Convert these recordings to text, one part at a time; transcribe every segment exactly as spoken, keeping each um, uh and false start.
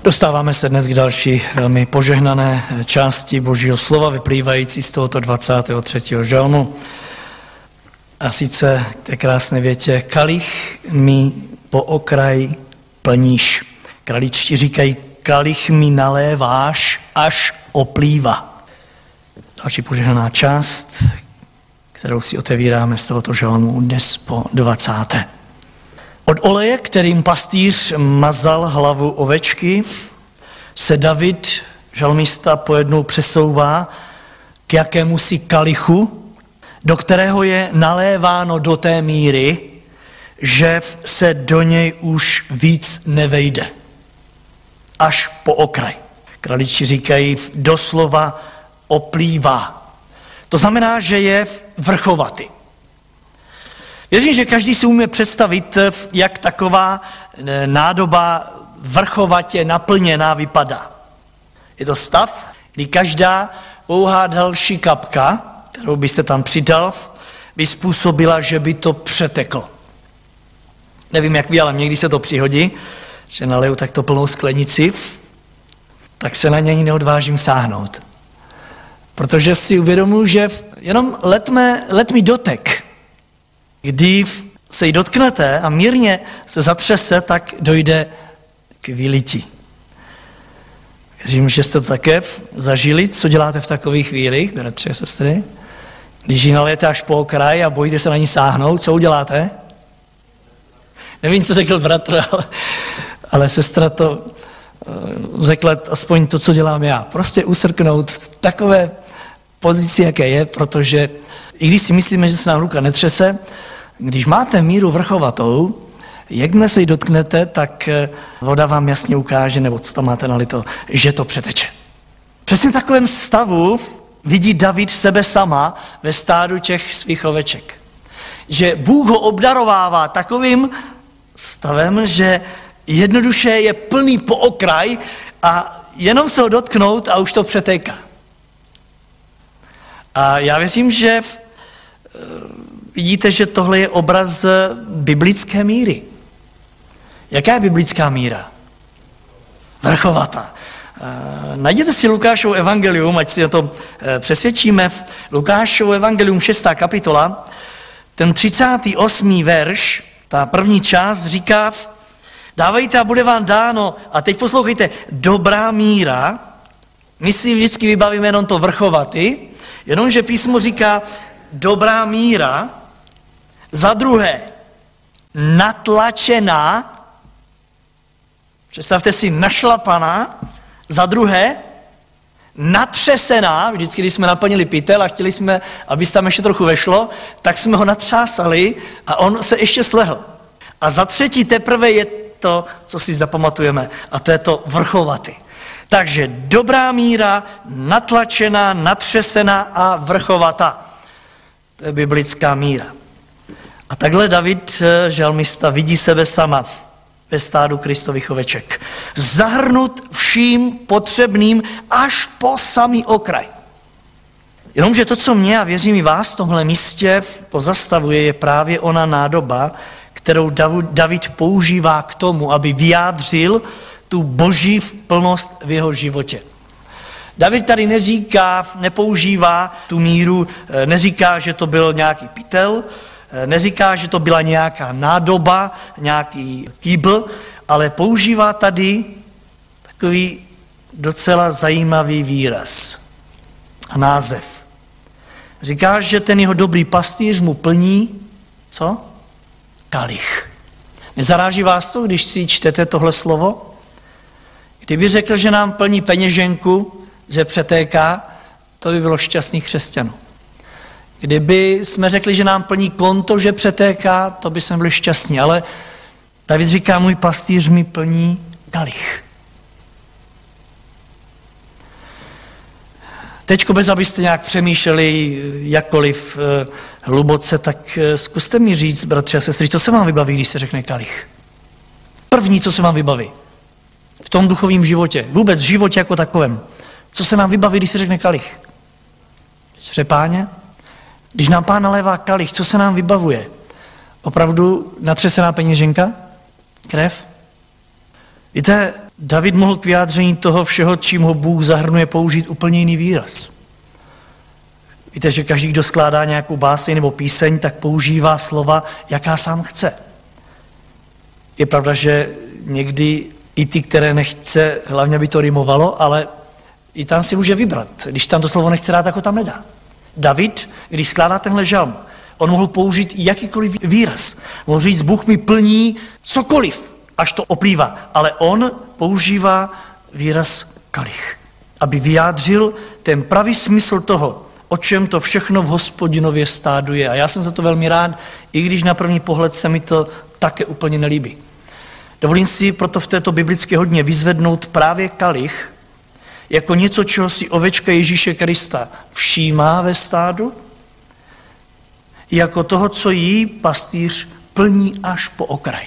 Dostáváme se dnes k další velmi požehnané části Božího slova, vyplývající z tohoto dvacátého třetího žalmu. A sice té krásné větě: kalich mi po okraj plníš. Kraličtí říkají: kalich mi naléváš až oplýva. Další požehnaná část, kterou si otevíráme z tohoto žalmu dnes po dvacáté Od oleje, kterým pastýř mazal hlavu ovečky, se David, žalmista, pojednou přesouvá k jakémusi kalichu, do kterého je naléváno do té míry, že se do něj už víc nevejde. Až po okraj. Kraličtí říkají, doslova oplývá. To znamená, že je vrchovatý. Věřím, že každý si umí představit, jak taková nádoba vrchovatě naplněná vypadá. Je to stav, kdy každá pouhá další kapka, kterou byste tam přidal, by způsobila, že by to přeteklo. Nevím, jak vy, ale někdy se to přihodí, že naleju takto plnou sklenici, tak se na něj neodvážím sáhnout. Protože si uvědomuji, že jenom letme, letmý dotek, kdy se jí dotknete a mírně se zatřese, tak dojde k vylití. Věřím, že jste to také zažili. Co děláte v takových chvílích, bratři a sestry? Když ji nalijete až po okraj a bojíte se na ní sáhnout, co uděláte? Nevím, co řekl bratr, ale, ale sestra to řekla aspoň to, co dělám já. Prostě usrknout v takové pozici, jaké je, protože i když si myslíme, že se nám ruka netřese, když máte míru vrchovatou, jakmile se jí dotknete, tak voda vám jasně ukáže, nebo co tam máte nalito, že to přeteče. Přesně v takovém stavu vidí David sebe sama ve stádu těch svých oveček. Že Bůh ho obdarovává takovým stavem, že jednoduše je plný po okraj a jenom se ho dotknout a už to přetéká. A já věřím, že vidíte, že tohle je obraz biblické míry. Jaká je biblická míra? Vrchovatá. Najděte si Lukášovo evangelium, ať si na to přesvědčíme. Lukášovo evangelium, šestá kapitola, ten třicátý osmý verš, ta první část říká: dávejte a bude vám dáno, a teď poslouchejte, dobrá míra. My si vždycky vybavíme jenom to vrchovatý, jenomže písmo říká dobrá míra, za druhé natlačená, představte si našlapaná, za druhé natřesená, vždycky, když jsme naplnili pytel a chtěli jsme, aby se tam ještě trochu vešlo, tak jsme ho natřásali a on se ještě slehl. A za třetí teprve je to, co si zapamatujeme, a to je to vrchovatý. Takže dobrá míra, natlačená, natřesená a vrchovatá. To je biblická míra. A takhle David, žalmista, vidí sebe sama ve stádu Kristových oveček. Zahrnut vším potřebným až po samý okraj. Jenomže to, co mě, a věřím i vás v tomhle místě pozastavuje, je právě ona nádoba, kterou David používá k tomu, aby vyjádřil tu boží plnost v jeho životě. David tady neříká, nepoužívá tu míru, neříká, že to byl nějaký pytel, neříká, že to byla nějaká nádoba, nějaký kýbl, ale používá tady takový docela zajímavý výraz a název. Říká, že ten jeho dobrý pastýř mu plní, co? Kalich. Nezaráží vás to, když si čtete tohle slovo? Kdyby řekl, že nám plní peněženku, že přetéká, to by bylo šťastných křesťanů. Kdyby jsme řekli, že nám plní konto, že přetéká, to by jsme byli šťastní. Ale David říká, můj pastýř mi plní kalich. Teďko bez abyste nějak přemýšleli jakkoliv eh, hluboce, tak eh, zkuste mi říct, bratři a sestry, co se vám vybaví, když se řekne kalich? První, co se vám vybaví v tom duchovním životě, vůbec v životě jako takovém. Co se nám vybaví, když se řekne kalich? Třepáně? Když nám Pán nalévá kalich, co se nám vybavuje? Opravdu natřesená peněženka? Krev? Víte, David mohl k vyjádření toho všeho, čím ho Bůh zahrnuje, použít úplně jiný výraz. Víte, že každý, kdo skládá nějakou báseň nebo píseň, tak používá slova, jaká sám chce. Je pravda, že někdy i ty, které nechce, hlavně by to rimovalo, ale i tam si může vybrat. Když tam to slovo nechce dát, tak ho tam nedá. David, když skládá tenhle žalm, on mohl použít jakýkoliv výraz. Mohl říct, Bůh mi plní cokoliv, až to oplývá. Ale on používá výraz kalich, aby vyjádřil ten pravý smysl toho, o čem to všechno v Hospodinově stádu je. A já jsem za to velmi rád, i když na první pohled se mi to také úplně nelíbí. Dovolím si proto v této biblické hodině vyzvednout právě kalich jako něco, čeho si ovečka Ježíše Krista všímá ve stádu, jako toho, co jí pastýř plní až po okraj.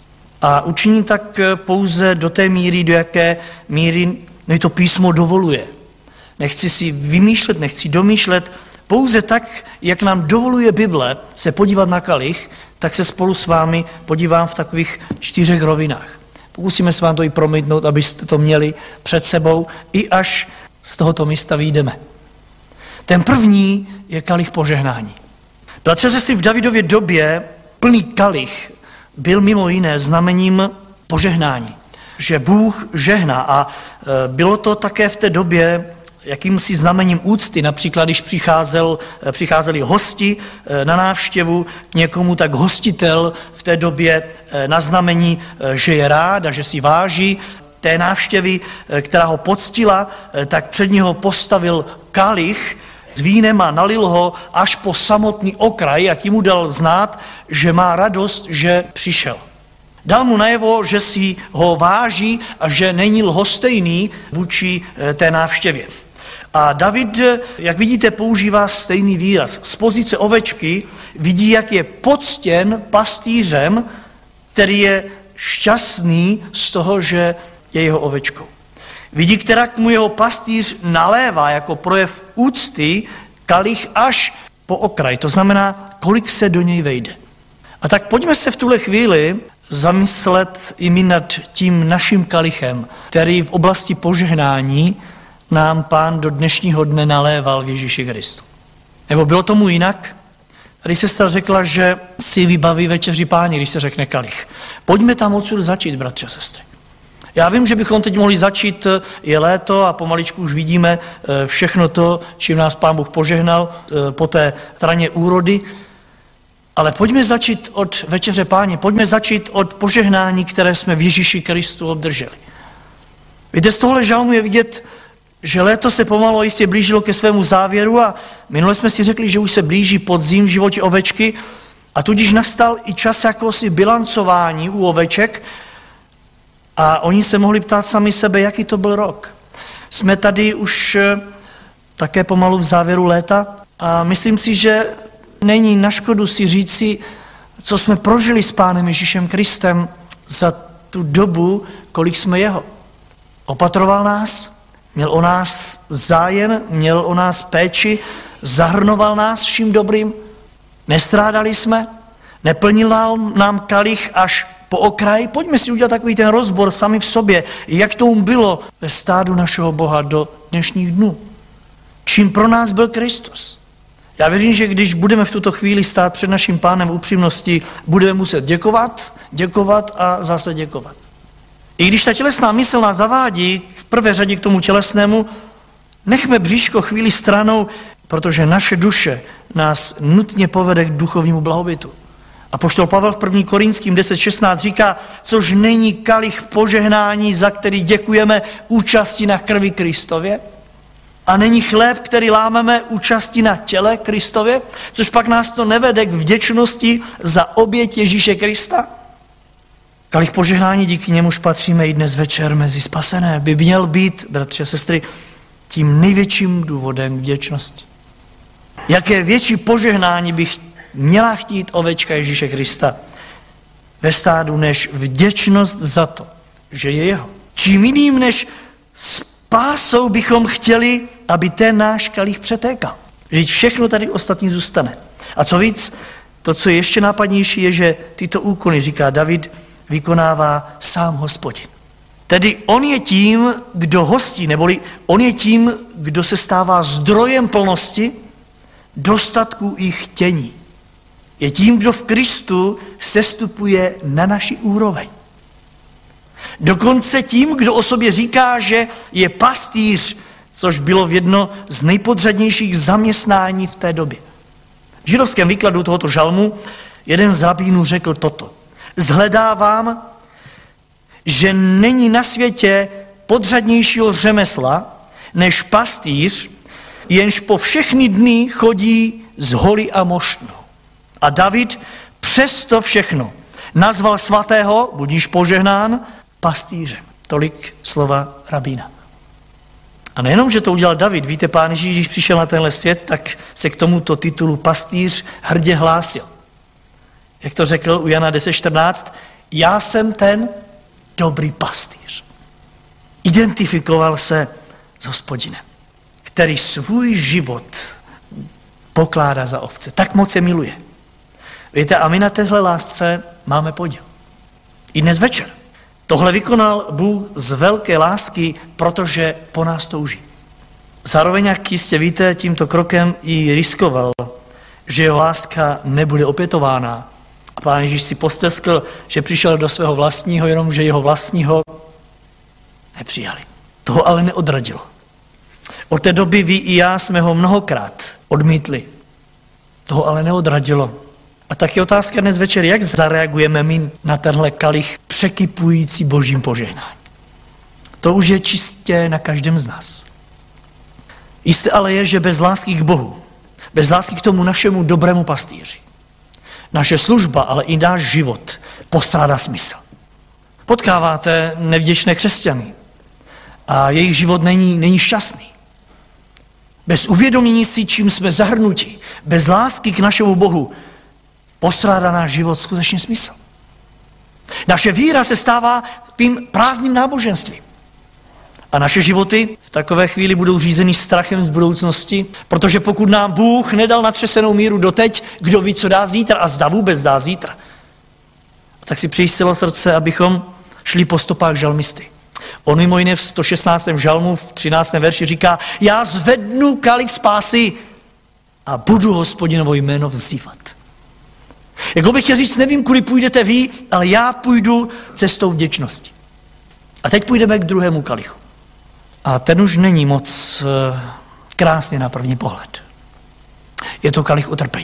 A učiní tak pouze do té míry, do jaké míry no to písmo dovoluje. Nechci si vymýšlet, nechci domýšlet, pouze tak, jak nám dovoluje Bible se podívat na kalich, tak se spolu s vámi podívám v takových čtyřech rovinách. Pokusíme se vám to i promítnout, abyste to měli před sebou, i až z tohoto místa vyjdeme. Ten první je kalich požehnání. Bratři a sestry, v Davidově době plný kalich byl mimo jiné znamením požehnání. Že Bůh žehná a bylo to také v té době jakýmsi znamením úcty, například když přicházel, přicházeli hosti na návštěvu k někomu, tak hostitel v té době na znamení, že je rád a že si váží té návštěvy, která ho poctila, tak před něho postavil kalich s vínem a nalil ho až po samotný okraj a tím mu dal znát, že má radost, že přišel. Dal mu najevo, že si ho váží a že není lhostejný vůči té návštěvě. A David, jak vidíte, používá stejný výraz. Z pozice ovečky vidí, jak je poctěn pastýřem, který je šťastný z toho, že je jeho ovečkou. Vidí, která mu jeho pastýř nalévá jako projev úcty kalich až po okraj. To znamená, kolik se do něj vejde. A tak pojďme se v tuhle chvíli zamyslet i my nad tím naším kalichem, který v oblasti požehnání nám Pán do dnešního dne naléval v Ježíši Kristu. Nebo bylo tomu jinak? Tady sestra řekla, že si vybaví večeři Páni, když se řekne kalich. Pojďme tam odsud začít, bratři a sestry. Já vím, že bychom teď mohli začít, je léto a pomaličku už vidíme všechno to, čím nás Pán Bůh požehnal po té straně úrody, ale pojďme začít od večeře Páně, pojďme začít od požehnání, které jsme v Ježíši Kristu obdrželi. Víte, z tohohle žalmu je vidět, že léto se pomalu jistě blížilo ke svému závěru a minule jsme si řekli, že už se blíží podzim v životě ovečky a tudíž nastal i čas jakéhosi bilancování u oveček a oni se mohli ptát sami sebe, jaký to byl rok. Jsme tady už také pomalu v závěru léta a myslím si, že není na škodu si říci, co jsme prožili s Pánem Ježíšem Kristem za tu dobu, kolik jsme jeho. Opatroval nás, měl o nás zájem, měl o nás péči, zahrnoval nás vším dobrým, nestrádali jsme, neplnil nám kalich až po okraj. Pojďme si udělat takový ten rozbor sami v sobě, jak tomu bylo ve stádu našeho Boha do dnešních dnů. Čím pro nás byl Kristus. Já věřím, že když budeme v tuto chvíli stát před naším Pánem upřímnosti, budeme muset děkovat, děkovat a zase děkovat. I když ta tělesná mysl nás zavádí v prvé řadě k tomu tělesnému, nechme bříško chvíli stranou, protože naše duše nás nutně povede k duchovnímu blahobytu. Apoštol Pavel v první Korinským deset šestnáct říká, což není kalich požehnání, za který děkujeme, účasti na krvi Kristově, a není chléb, který lámeme, účasti na těle Kristově, což pak nás to nevede k vděčnosti za oběť Ježíše Krista. Kalich požehnání, díky němuž patříme i dnes večer mezi spasené, by měl být, bratři a sestry, tím největším důvodem vděčnosti. Jaké větší požehnání bych měla chtít ovečka Ježíše Krista ve stádu, než vděčnost za to, že je jeho. Čím jiným než spásou bychom chtěli, aby ten náš kalich přetékal. Vždyť všechno tady ostatní zůstane. A co víc, to, co je ještě nápadnější, je, že tyto úkony, říká David, vykonává sám Hospodin. Tedy on je tím, kdo hostí, neboli on je tím, kdo se stává zdrojem plnosti, dostatku i chtění. Je tím, kdo v Kristu sestupuje na naši úroveň. Dokonce tím, kdo o sobě říká, že je pastýř, což bylo v jedno z nejpodřadnějších zaměstnání v té době. V židovském výkladu tohoto žalmu jeden z rabínů řekl toto. Zhledávám, že není na světě podřadnějšího řemesla než pastýř, jenž po všechny dny chodí z holy a moštnou. A David přesto všechno nazval svatého, budíš požehnán, pastýřem. Tolik slova rabína. A nejenom, že to udělal David, víte, Pán Ježíš, když přišel na tenhle svět, tak se k tomuto titulu pastýř hrdě hlásil. Jak to řekl u Jana deset čtrnáct, já jsem ten dobrý pastýř. Identifikoval se s Hospodinem, který svůj život pokládá za ovce. Tak moc je miluje. Víte, a my na téhle lásce máme podíl. I dnes večer. Tohle vykonal Bůh z velké lásky, protože po nás touží. Zároveň, jak jistě víte, tímto krokem i riskoval, že jeho láska nebude opětována. A Pán Ježíš si posteskl, že přišel do svého vlastního, jenomže jeho vlastního nepřijali. Toho ale neodradilo. Od té doby vy i já jsme ho mnohokrát odmítli. Toho ale neodradilo. A tak je otázka dnes večer, jak zareagujeme my na tenhle kalich překypující božím požehnání. To už je čistě na každém z nás. Jisté ale je, že bez lásky k Bohu, bez lásky k tomu našemu dobrému pastýři, naše služba, ale i náš život postrádá smysl. Potkáváte nevděčné křesťany a jejich život není, není šťastný. Bez uvědomění si, čím jsme zahrnuti, bez lásky k našemu Bohu, postrádá náš život skutečně smysl. Naše víra se stává tím prázdným náboženstvím. A naše životy v takové chvíli budou řízeny strachem z budoucnosti, protože pokud nám Bůh nedal natřesenou míru doteď, kdo ví, co dá zítra a zda vůbec dá zítra. Tak si přeji z celého srdce, abychom šli po stopách žalmisty. On mimo jiné v sto šestnáctém žalmu v třináctém verši říká, já zvednu kalich spásy a budu Hospodinovo jméno vzývat. Jako bych chtěl říct, nevím, kudy půjdete vy, ale já půjdu cestou vděčnosti. A teď půjdeme k druhému kalichu. A ten už není moc krásně na první pohled. Je to kalich utrpení.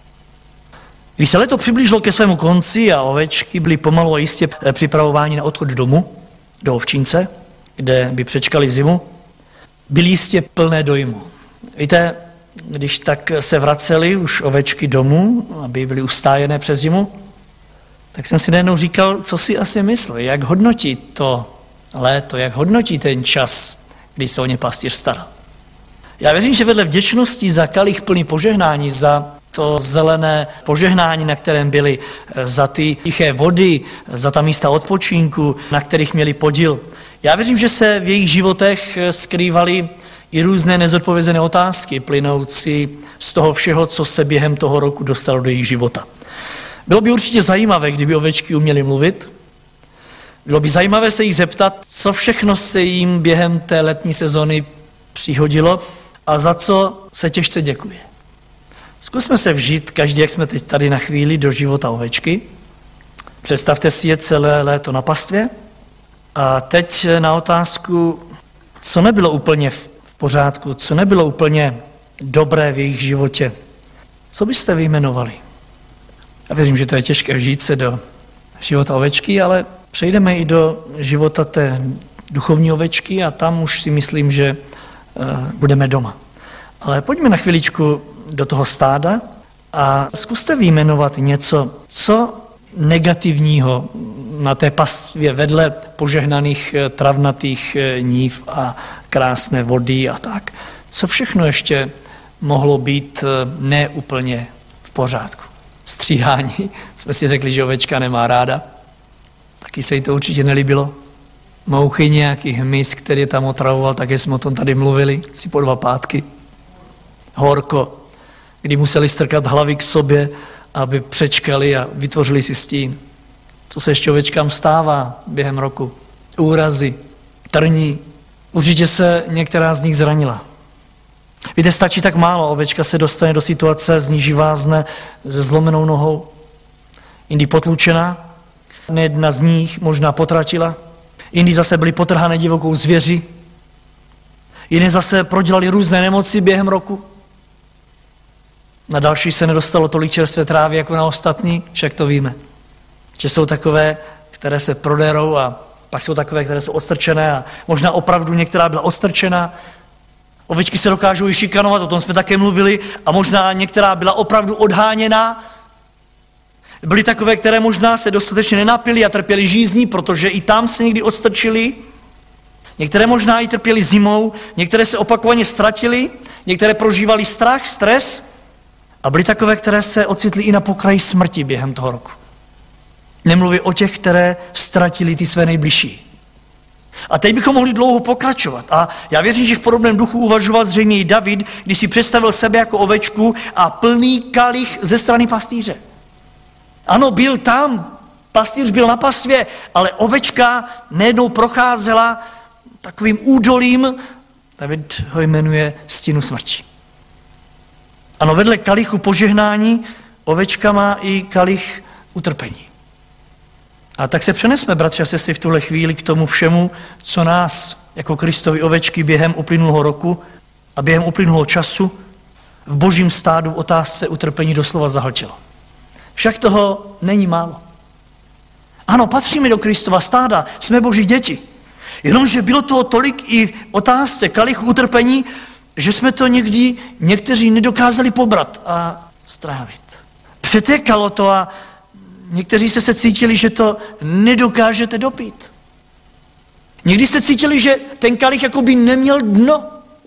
Když se léto přiblížilo ke svému konci a ovečky byly pomalu a jistě připravováni na odchod domů, do ovčince, kde by přečkali zimu, byly jistě plné dojmu. Víte, když tak se vraceli už ovečky domů, aby byly ustájené přes zimu, tak jsem si najednou říkal, co si asi myslí, jak hodnotí to léto, jak hodnotí ten čas, kdy se o ně pastýř staral. Já věřím, že vedle vděčnosti za kalich plný požehnání, za to zelené požehnání, na kterém byli, za ty tiché vody, za ta místa odpočinku, na kterých měli podíl. Já věřím, že se v jejich životech skrývaly i různé nezodpovězené otázky, plynoucí z toho všeho, co se během toho roku dostalo do jejich života. Bylo by určitě zajímavé, kdyby ovečky uměly mluvit. Bylo by zajímavé se jich zeptat, co všechno se jim během té letní sezony přihodilo a za co se těžce děkuje. Zkusme se vžít, každý, jak jsme teď tady na chvíli, do života ovečky. Představte si je celé léto na pastvě a teď na otázku, co nebylo úplně v pořádku, co nebylo úplně dobré v jejich životě. Co byste vyjmenovali? Já věřím, že to je těžké vžít se do života ovečky, ale přejdeme i do života té duchovní ovečky a tam už si myslím, že uh, budeme doma. Ale pojďme na chviličku do toho stáda a zkuste vyjmenovat něco, co negativního na té pastvě vedle požehnaných travnatých nív a krásné vody a tak. Co všechno ještě mohlo být neúplně v pořádku? Stříhání. Jsme si řekli, že ovečka nemá ráda. Taky se jí to určitě nelíbilo. Mouchy, nějaký hmyz, který je tam otravoval, také jsme o tom tady mluvili, si po dva pátky. Horko, kdy museli strkat hlavy k sobě, aby přečkali a vytvořili si stín. Co se ještě ovečkám stává během roku? úrazy, trní. Určitě se některá z nich zranila. Víte, stačí tak málo, ovečka se dostane do situace, z níž vázne se zlomenou nohou, jindy potlučená, jedna z nich možná potratila, jindy zase byli potrhané divokou zvěři, jiné zase prodělali různé nemoci během roku. Na další se nedostalo tolik čerstvé trávy jako na ostatní, však to víme. Že jsou takové, které se proderou a pak jsou takové, které jsou odstrčené a možná opravdu některá byla odstrčená. Ovečky se dokážou i šikanovat, o tom jsme také mluvili, a možná některá byla opravdu odháněná. Byly takové, které možná se dostatečně nenapily a trpěly žízní, protože i tam se někdy odstrčily. Některé možná i trpěly zimou, některé se opakovaně ztratily, některé prožívali strach, stres a byly takové, které se ocitly i na pokraji smrti během toho roku. Nemluví o těch, které ztratili ty své nejbližší. A teď bychom mohli dlouho pokračovat. A já věřím, že v podobném duchu uvažoval zřejmě i David, když si představil sebe jako ovečku a plný kalich ze strany pastýře. Ano, byl tam, pastýř byl na pastvě, ale ovečka nejednou procházela takovým údolím, David ho jmenuje stínu smrti. Ano, vedle kalichu požehnání ovečka má i kalich utrpení. A tak se přenesme, bratři a sestry, v tuhle chvíli k tomu všemu, co nás jako Kristovi ovečky během uplynulého roku a během uplynulého času v božím stádu v otázce utrpení doslova zahltilo. Však toho není málo. Ano, patříme do Kristova stáda, jsme boží děti. Jenomže bylo toho tolik i v otázce kalichu utrpení, že jsme to někdy někteří nedokázali pobrat a strávit. Přetékalo to a někteří jste se cítili, že to nedokážete dopít. Někdy jste cítili, že ten kalich jakoby neměl dno.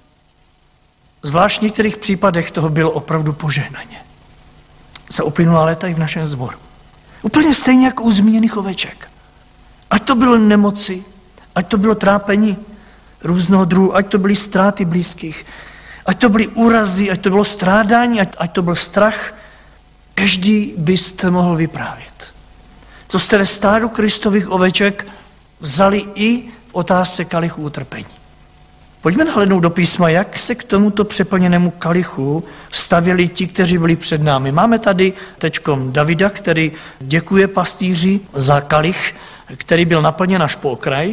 Zvlášť v některých případech toho bylo opravdu požehnaně. Za uplynulá léta i v našem sboru. Úplně stejně jako u zmíněných oveček. Ať to bylo nemoci, ať to bylo trápení různého druhu, ať to byly ztráty blízkých, ať to byly úrazy, ať to bylo strádání, ať, ať to byl strach, každý byste mohl vyprávět. Co jste ve stádu Kristových oveček vzali i v otázce kalichu utrpení. Pojďme nahlédnout do písma, jak se k tomuto přeplněnému kalichu stavěli ti, kteří byli před námi. Máme tady teďkom Davida, který děkuje pastýři za kalich, který byl naplněn až po okraj.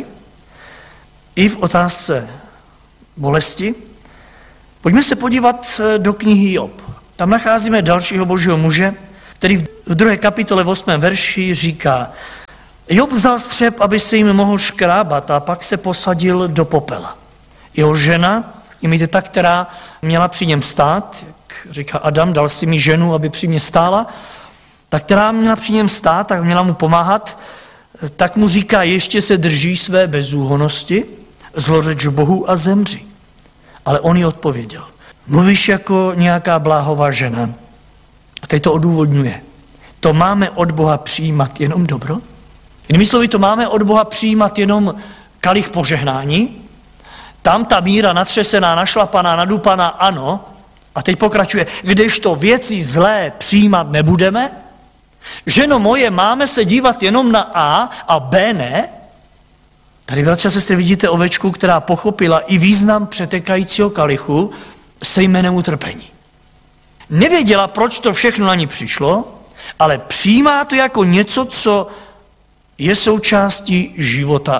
I v otázce bolesti. Pojďme se podívat do knihy Job. Tam nacházíme dalšího božího muže, který v druhé kapitole v osmém verši říká: Job vzal střep, aby se jim mohl škrábat, a pak se posadil do popela. Jeho žena, jmeňte ta, která měla při něm stát, jak říká Adam, dal si mi ženu, aby při mě stála, ta, která měla při něm stát, tak měla mu pomáhat, tak mu říká: ještě se drží své bezúhonnosti, zlořeč Bohu a zemři. Ale on jí odpověděl: mluvíš jako nějaká bláhová žena. A teď to odůvodňuje. To máme od Boha přijímat jenom dobro? Jinými slovy, to máme od Boha přijímat jenom kalich požehnání? Tam ta míra natřesená, našlapaná, nadupaná, ano. A teď pokračuje: kdežto věci zlé přijímat nebudeme? Ženo moje, máme se dívat jenom na A a B ne? Tady, bratři a sestry, vidíte ovečku, která pochopila i význam přetekajícího kalichu se jménem utrpení. Nevěděla, proč to všechno na ní přišlo, ale přijímá to jako něco, co je součástí života.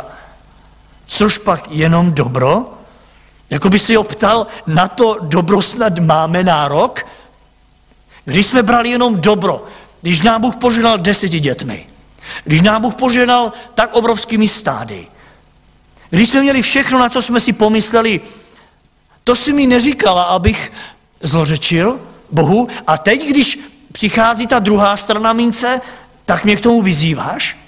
Což pak jenom dobro? Jako by se ho ptal, na to dobro snad máme nárok? Když jsme brali jenom dobro, když nám Bůh požehnal deseti dětmi, když nám Bůh požehnal tak obrovskými stády, když jsme měli všechno, na co jsme si pomysleli, to si mi neříkala, abych zlořečil Bohu, a teď, když přichází ta druhá strana mince, tak mě k tomu vyzýváš?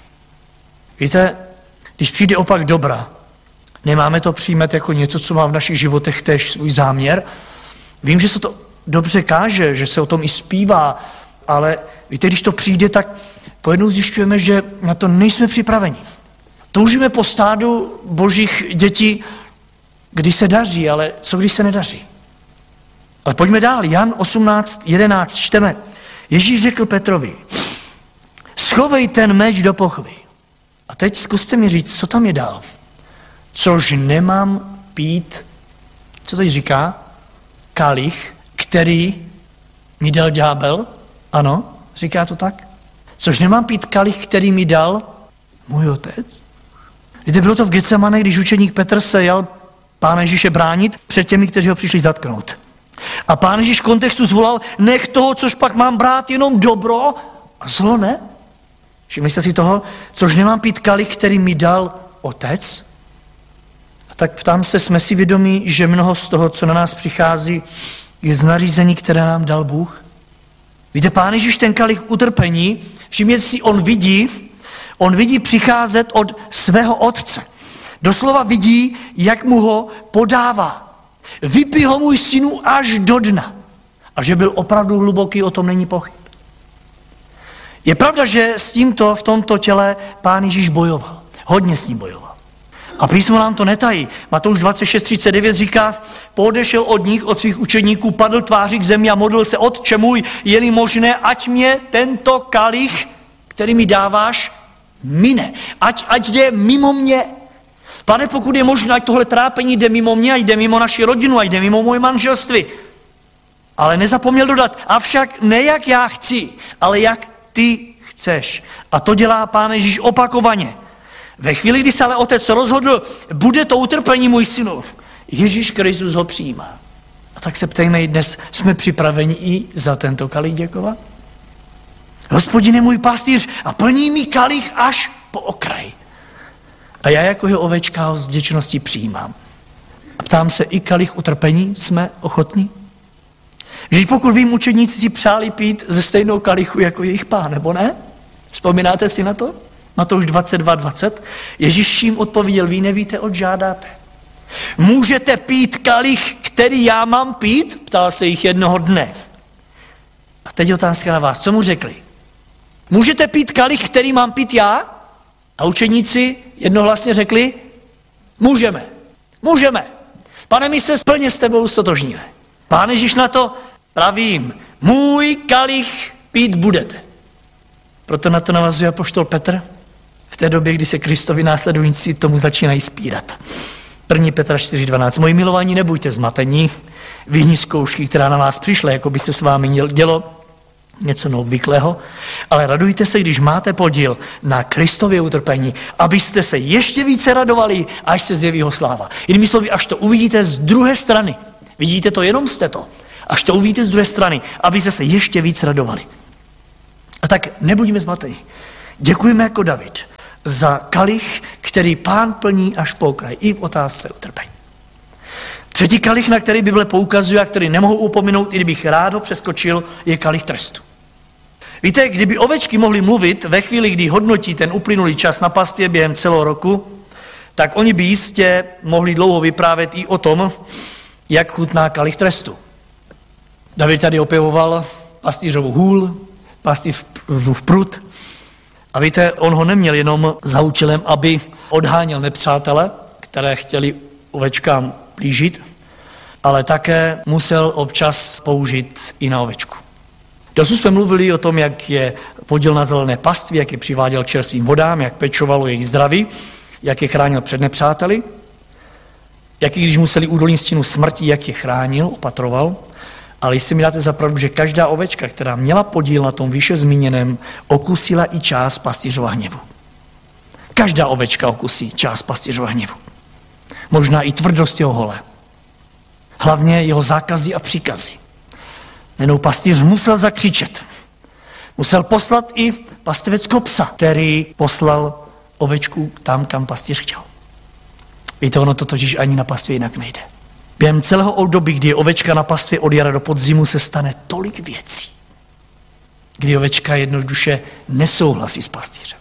Víte, když přijde opak dobra, nemáme to přijímat jako něco, co má v našich životech též svůj záměr. Vím, že se to dobře káže, že se o tom i zpívá, ale víte, když to přijde, tak pojednou zjišťujeme, že na to nejsme připraveni. Toužíme po stádu božích dětí, kdy se daří, ale co když se nedaří? Ale pojďme dál. Jan osmnáct jedenáct čteme. Ježíš řekl Petrovi: schovej ten meč do pochvy. A teď zkuste mi říct, co tam je dál. což nemám pít, co tady říká? Kalich, který mi dal ďábel. Ano, říká to tak. Což nemám pít kalich, který mi dal můj otec. Víte, bylo to v Getsemane, když učeník Petr se jel Pána Ježíše bránit před těmi, kteří ho přišli zatknout. A Pán Ježíš v kontextu zvolal, nech toho, což pak mám brát, jenom dobro a zlo ne. Všimli jste si toho, což nemám pít kalich, který mi dal otec? A tak ptám se, jsme si vědomí, že mnoho z toho, co na nás přichází, je z nařízení, které nám dal Bůh? Víte, Pán Ježíš ten kalich utrpení, všimněte si, on vidí, on vidí přicházet od svého otce. Doslova vidí, jak mu ho podává. Vypij ho, můj synu, až do dna. A že byl opravdu hluboký, o tom není pochyb. Je pravda, že s tímto v tomto těle Pán Ježíš bojoval. Hodně s ním bojoval. A písmo nám to netají. Matouš dvacet šest třicet devět říká, poodešel od nich, od svých učeníků, padl tváří k zemi a modlil se, Otče můj, je-li možné, ať mě tento kalich, který mi dáváš, mine. Ať, ať jde mimo mě. Pane, pokud je možné, ať tohle trápení jde mimo mě, ať jde mimo naši rodinu, ať jde mimo moje manželství. Ale nezapomněl dodat, avšak ne jak já chci, ale jak ty chceš. A to dělá Pán Ježíš opakovaně. Ve chvíli, kdy se ale otec rozhodl, bude to utrpení, můj synu, Ježíš Kristus ho přijímá. A tak se ptejme, dnes jsme připraveni i za tento kalich děkovat? Hospodin je můj pastýř a plní mi kalich až po okraj. A já jako jeho ovečka ho s vděčností přijímám. A ptám se, i kalich utrpení jsme ochotní? Že pokud vím, učedníci si přáli pít ze stejnou kalichu jako jejich Pán, nebo ne? Vzpomínáte si na to? Matouš dvacet dva dvacet. Ježíš jim odpověděl, vy nevíte, oč žádáte. Můžete pít kalich, který já mám pít? Ptal se jich jednoho dne. A teď je otázka na vás, co mu řekli? Můžete pít kalich, který mám pít já? A učeníci jednohlasně řekli, můžeme, můžeme. Pane, my se plně s tebou stotožníme. Pán Ježíš na to, pravím, můj kalich pít budete. Proto na to navazuje apoštol Petr v té době, kdy se Kristovi následovníci tomu začínají spírat. první Petra čtyři dvanáct. Moji milovaní, nebuďte zmatení, vyhni zkoušky, která na vás přišla, jako by se s vámi dělo něco neobvyklého, ale radujte se, když máte podíl na Kristově utrpení, abyste se ještě více radovali, až se zjeví jeho sláva. Jinými slovy, až to uvidíte z druhé strany. Vidíte to, jenom jste to. Až to uvidíte z druhé strany, abyste se ještě víc radovali. A tak nebuďme zmateni. Děkujeme jako David za kalich, který Pán plní až po okraj, i v otázce utrpení. Třetí kalich, na který Bible poukazuje a který nemohu upomenout, i kdybych rád ho přeskočil, je kalich trestu. Víte, kdyby ovečky mohly mluvit ve chvíli, kdy hodnotí ten uplynulý čas na pastvě během celého roku, tak oni by jistě mohli dlouho vyprávět i o tom, jak chutná kalich trestu. David tady opěvoval pastýřovu hůl, pastýřův prut. A víte, on ho neměl jenom za účelem, aby odháněl nepřátele, které chtěli ovečkám plížit, ale také musel občas použít i na ovečku. Dosud jsme mluvili o tom, jak je vodil na zelené pastvě, jak je přiváděl k čerstvým vodám, jak pečovalo jejich zdraví, jak je chránil před nepřáteli, jak i když museli údolní stínu smrti, jak je chránil, opatroval. Ale jestli mi dáte za pravdu, že každá ovečka, která měla podíl na tom výše zmíněném, okusila i část pastýřova hněvu. Každá ovečka okusí část pastýřova hněvu. Možná i tvrdost jeho hole. Hlavně jeho zákazy a příkazy. Nenou pastýř musel zakřičet. Musel poslat i pasteveckého psa, který poslal ovečku tam, kam pastýř chtěl. Víte, ono to totiž ani na pastvě jinak nejde. Během celého období, kdy je ovečka na pastvě od jara do podzimu, se stane tolik věcí, kdy ovečka jednoduše nesouhlasí s pastýřem.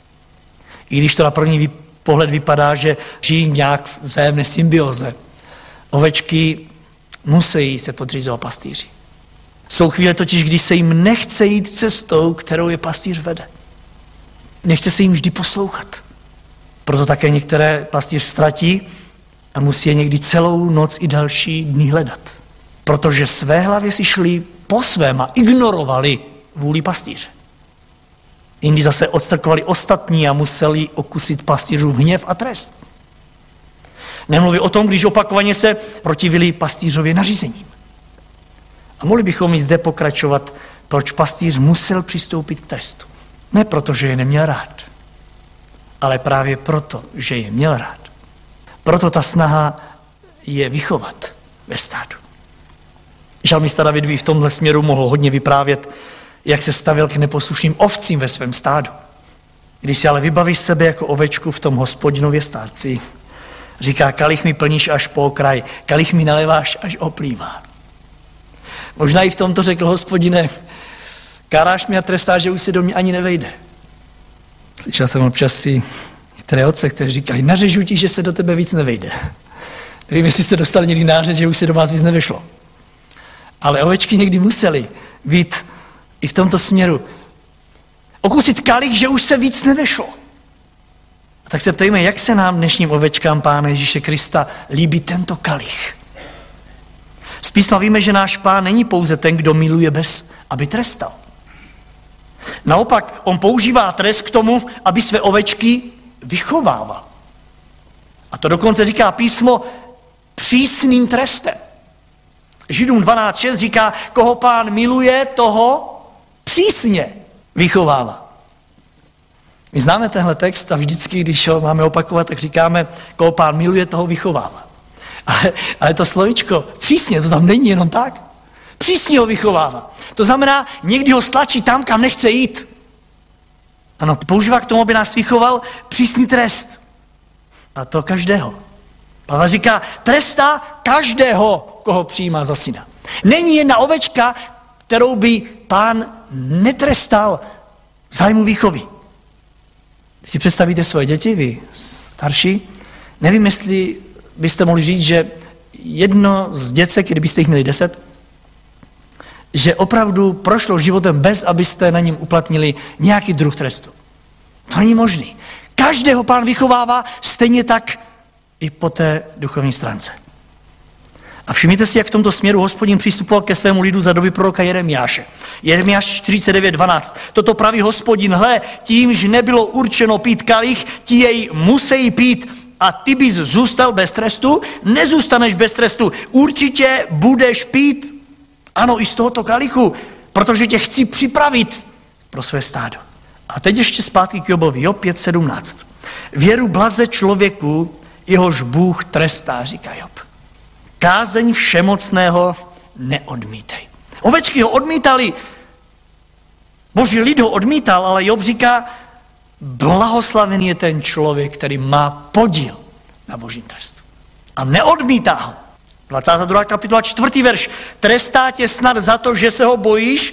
I když to na první pohled vypadá, že žijí nějak v vzájemné symbioze, ovečky musí se podřízovat pastýři. Jsou chvíle totiž, kdy se jim nechce jít cestou, kterou je pastýř vede. Nechce se jim vždy poslouchat. Proto také některé pastýř ztratí a musí je někdy celou noc i další dny hledat. Protože své hlavě si šli po svém a ignorovali vůli pastýře. Jindy zase odstrkovali ostatní a museli okusit pastýřův hněv a trest. Nemluví o tom, když opakovaně se protivili pastýřově nařízením. A mohli bychom i zde pokračovat, proč pastýř musel přistoupit k trestu. Ne proto, že je neměl rád, ale právě proto, že je měl rád. Proto ta snaha je vychovat ve stádu. Žalmista David by v tomhle směru mohl hodně vyprávět, jak se stavěl k neposlušným ovcím ve svém stádu. Když si ale vybaví sebe jako ovečku v tom Hospodinově stádci, říká, kalich mi plníš až po okraj, kalich mi naléváš až oplývá. Možná i v tomto řekl Hospodine, káráš mě a trestáš, že už se do mě ani nevejde. Slyšel jsem občas si některé otce, kteří říkají, nařežu ti, že se do tebe víc nevejde. Nevím, jestli jste dostali někdy nářez, že už se do vás víc nevešlo. Ale ovečky někdy museli být i v tomto směru. Okusit kalich, že už se víc nevešlo. A tak se ptejme, jak se nám dnešním ovečkám Pána Ježíše Krista líbí tento kalich. Z písma víme, že náš Pán není pouze ten, kdo miluje bez, aby trestal. Naopak, on používá trest k tomu, aby své ovečky vychovával. A to dokonce říká písmo přísným trestem. Židům dvanáct šest říká, koho Pán miluje, toho přísně vychovává. My známe tenhle text a vždycky, když ho máme opakovat, tak říkáme, koho Pán miluje, toho vychovává. Ale, ale to slovíčko přísně, to tam není jenom tak. Přísně ho vychovává. To znamená, někdy ho stlačí tam, kam nechce jít. Ano, používá k tomu, aby nás vychoval přísný trest. A to každého. Pavel říká, trestá každého, koho přijímá za syna. Není jedna ovečka, kterou by Pán netrestal v zájmu výchovy. Když si představíte svoje děti, vy starší, nevím, jestli byste mohli říct, že jedno z děcek, kdybyste jich měli deset, že opravdu prošlo životem bez, abyste na něm uplatnili nějaký druh trestu. To není možný. Každého Pán vychovává stejně tak i po té duchovní stránce. A všimněte si, jak v tomto směru Hospodin přistupoval ke svému lidu za doby proroka Jeremiáše. Jeremiáš čtyřicet devět dvanáct. Toto praví Hospodin, hle, tímž nebylo určeno pít kalich, ti jej musí pít a ty bys zůstal bez trestu, nezůstaneš bez trestu. Určitě budeš pít, ano, i z tohoto kalichu, protože tě chci připravit pro své stádo. A teď ještě zpátky k Jobovi, Job pět sedmnáct. Věru blaze člověku, jehož Bůh trestá, říká Job. Kázeň všemocného neodmítej. Ovečky ho odmítali, boží lid ho odmítal, ale Job říká, blahoslavený je ten člověk, který má podíl na božím trestu. A neodmítá ho. dvacátá druhá kapitola, čtvrtý verš. Trestá tě snad za to, že se ho bojíš?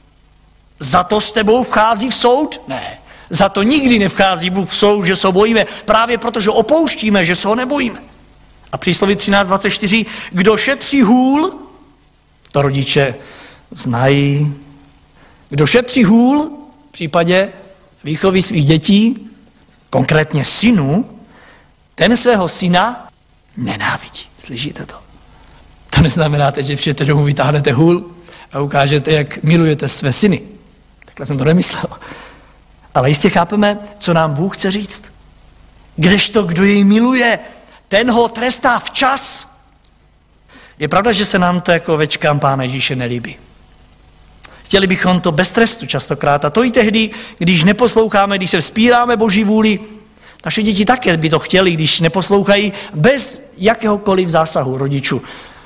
Za to s tebou vchází v soud? Ne. Za to nikdy nevchází Bůh v soud, že se ho bojíme. Právě protože opouštíme, že se ho nebojíme. A přísloví třináct dvacet čtyři. Kdo šetří hůl, to rodiče znají. Kdo šetří hůl, v případě výchovy svých dětí, konkrétně synů, ten svého syna nenávidí. Slyšíte to? To neznamená, že přijete domů, vytáhnete hůl a ukážete, jak milujete své syny. Takhle jsem to nemyslel. Ale jistě chápeme, co nám Bůh chce říct. Kdežto, kdo jej miluje, ten ho trestá včas. Je pravda, že se nám to jako ovečkám Pána Ježíše nelíbí. Chtěli bychom to bez trestu častokrát. A to i tehdy, když neposloucháme, když se vzpíráme Boží vůli. Naše děti také by to chtěli, když neposlouchají bez jakéhokoliv zásahu rodičů.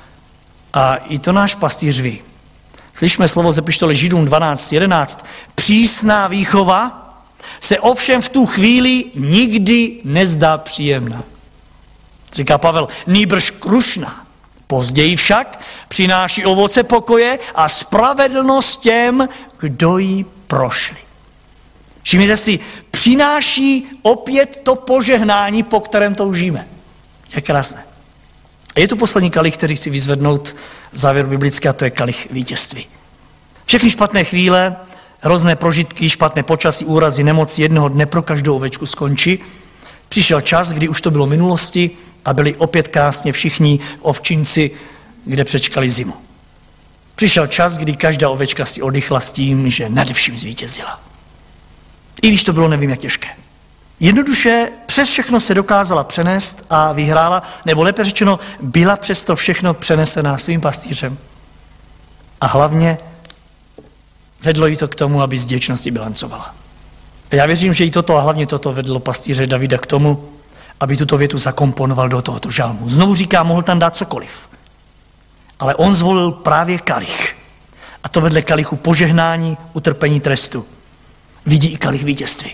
A i to náš pastýř ví. Slyšme slovo z epištoly Židům dvanáct jedenáct. Přísná výchova se ovšem v tu chvíli nikdy nezdá příjemná. Říká Pavel, nýbrž krušná. Později však přináší ovoce pokoje a spravedlnost těm, kdo ji prošli. Všimněte si, přináší opět to požehnání, po kterém toužíme. Je krásné. A je tu poslední kalich, který chci vyzvednout v závěru biblické, a to je kalich vítězství. Všechny špatné chvíle, hrozné prožitky, špatné počasí, úrazy, nemoci jednoho dne pro každou ovečku skončí. Přišel čas, kdy už to bylo minulosti a byli opět krásně všichni ovčinci, kde přečkali zimu. Přišel čas, kdy každá ovečka si oddychla s tím, že nade vším zvítězila. I když to bylo nevím jak těžké. Jednoduše přes všechno se dokázala přenést a vyhrála, nebo lépe řečeno, byla přes to všechno přenesená svým pastýřem. A hlavně vedlo jí to k tomu, aby z vděčnosti bilancovala. A já věřím, že i toto a hlavně toto vedlo pastýře Davida k tomu, aby tuto větu zakomponoval do tohoto žalmu. Znovu říká, mohl tam dát cokoliv. Ale on zvolil právě kalich. A to vedle kalichu požehnání, utrpení, trestu. Vidí i kalich vítězství.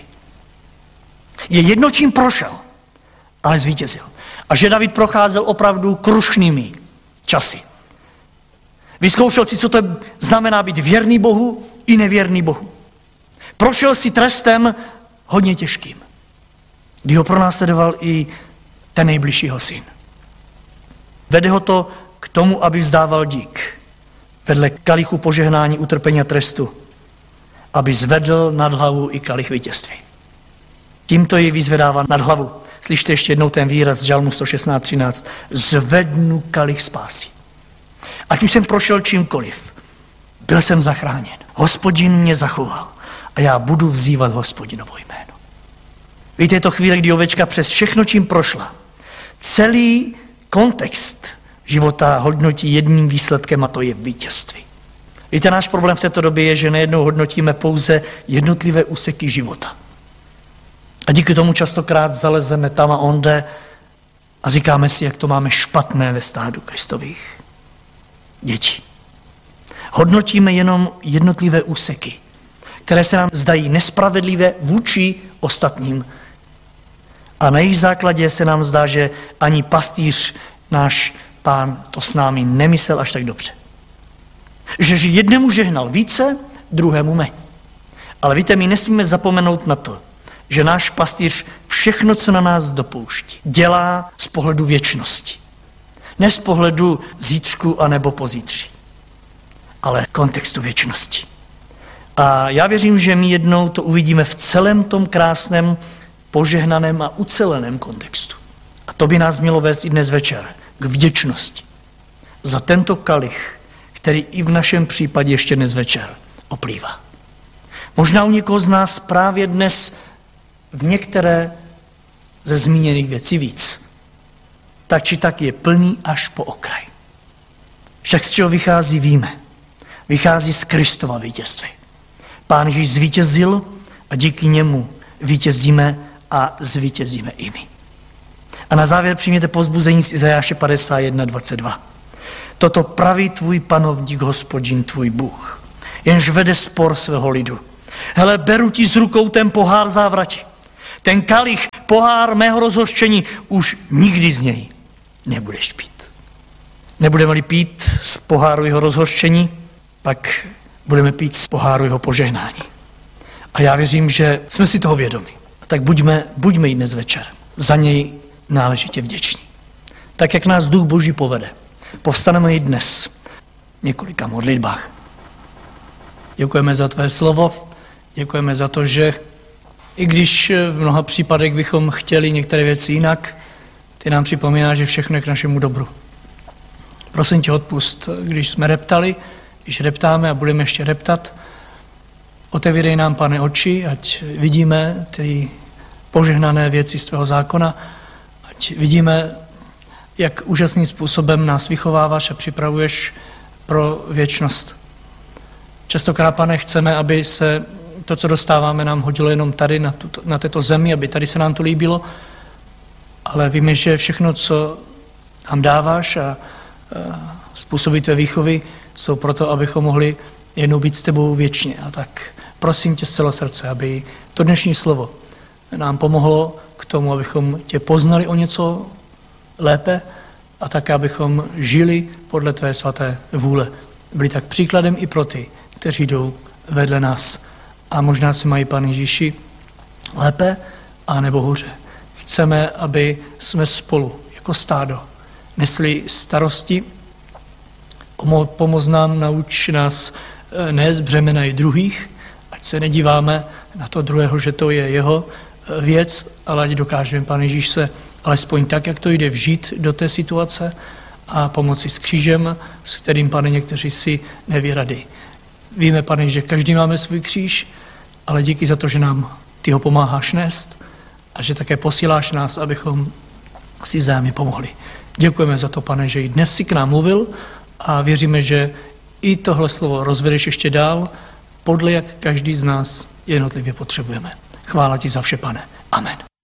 Je jedno, čím prošel, ale zvítězil. A že David procházel opravdu krušnými časy. Vyzkoušel si, co to znamená být věrný Bohu i nevěrný Bohu. Prošel si trestem hodně těžkým, kdy ho pronásledoval i ten nejbližšího syn. Vede ho to k tomu, aby vzdával dík. Vedle kalichu požehnání, utrpení a trestu, aby zvedl nad hlavu i kalich vítězství. Tímto ji vyzvedává nad hlavu. Slyšte ještě jednou ten výraz z Žalmu sto šestnáct třináct. Zvednu kalich spásy. Ať už jsem prošel čímkoliv, byl jsem zachráněn. Hospodin mě zachoval a já budu vzývat Hospodinovo jméno. Víte, je to chvíle, kdy ovečka přes všechno, čím prošla, celý kontext života hodnotí jedním výsledkem a to je vítězství. Víte, náš problém v této době je, že nejednou hodnotíme pouze jednotlivé úseky života. A díky tomu častokrát zalezeme tam a onde a říkáme si, jak to máme špatné ve stádu Kristových dětí. Hodnotíme jenom jednotlivé úseky, které se nám zdají nespravedlivé vůči ostatním. A na jejich základě se nám zdá, že ani pastýř, náš Pán, to s námi nemyslel až tak dobře. Že jednému žehnal více, druhému méně. Ale víte, my nesmíme zapomenout na to, že náš pastýř všechno, co na nás dopouští, dělá z pohledu věčnosti. Ne z pohledu zítřku anebo pozítří, ale kontextu věčnosti. A já věřím, že my jednou to uvidíme v celém tom krásném, požehnaném a uceleném kontextu. A to by nás mělo vést i dnes večer k vděčnosti za tento kalich, který i v našem případě ještě dnes večer oplývá. Možná u někoho z nás právě dnes v některé ze zmíněných věcí víc. Tak či tak je plný až po okraj. Však z čeho vychází, víme. Vychází z Kristova vítězství. Pán Ježíš zvítězil a díky němu vítězíme a zvítězíme i my. A na závěr přijměte povzbuzení z Izajáše padesát jedna dvacet dva. Toto praví tvůj panovník, Hospodin, tvůj Bůh, jenž vede spor svého lidu. Hele, beru ti z rukou ten pohár závrati. Ten kalich, pohár mého rozhořčení, už nikdy z něj nebudeš pít. Nebudeme-li pít z poháru jeho rozhořčení, pak budeme pít z poháru jeho požehnání. A já věřím, že jsme si toho vědomi. A tak buďme, buďme i dnes večer za něj náležitě vděční. Tak, jak nás Duch Boží povede, povstaneme i dnes v několika modlitbách. Děkujeme za tvé slovo, děkujeme za to, že i když v mnoha případech bychom chtěli některé věci jinak, ty nám připomíná, že všechno je k našemu dobru. Prosím tě, odpust, když jsme reptali, když reptáme a budeme ještě reptat, otevírej nám, Pane, oči, ať vidíme ty požehnané věci z tvého zákona, ať vidíme, jak úžasným způsobem nás vychováváš a připravuješ pro věčnost. Častokrát, Pane, chceme, aby se to, co dostáváme, nám hodilo jenom tady na, tuto, na této zemi, aby tady se nám to líbilo, ale víme, že všechno, co nám dáváš a, a způsoby tvé výchovy, jsou proto, abychom mohli jednou být s tebou věčně. A tak prosím tě z celého srdce, aby to dnešní slovo nám pomohlo k tomu, abychom tě poznali o něco lépe a také, abychom žili podle tvé svaté vůle. Byli tak příkladem i pro ty, kteří jdou vedle nás. A možná si mají, Pane Ježíši, lépe a nebo hůře. Chceme, aby jsme spolu jako stádo nesli starosti, pomoz nám, nauč nás nést břemena i druhých, ať se nedíváme na to druhého, že to je jeho věc, ale ať dokážeme, Pane Ježíš, se alespoň tak, jak to jde, vžít do té situace a pomoci s křížem, s kterým, Pane, někteří si neví rady. Víme, Pane, že každý máme svůj kříž, ale díky za to, že nám ty ho pomáháš nést a že také posíláš nás, abychom si vzájemně pomohli. Děkujeme za to, Pane, že i dnes si k nám mluvil a věříme, že i tohle slovo rozvedeš ještě dál, podle jak každý z nás jednotlivě potřebujeme. Chvála ti za vše, Pane. Amen.